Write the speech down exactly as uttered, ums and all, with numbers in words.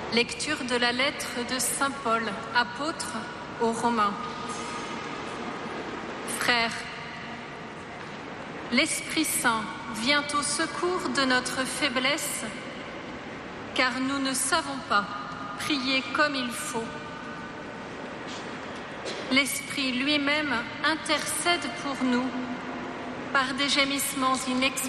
Lecture de la lettre de saint Paul, apôtre aux Romains. Frères, l'Esprit Saint vient au secours de notre faiblesse, car nous ne savons pas prier comme il faut. L'Esprit lui-même intercède pour nous par des gémissements inexprimables.